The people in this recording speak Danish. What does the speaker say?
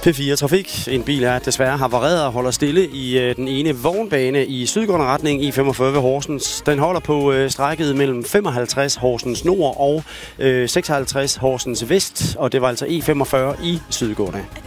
P4 Trafik. En bil er desværre havareret og holder stille i den ene vognbane i sydgående retning I45 ved Horsens. Den holder på strækket mellem 55 Horsens Nord og 56 Horsens Vest, og det var altså E45 i sydgående.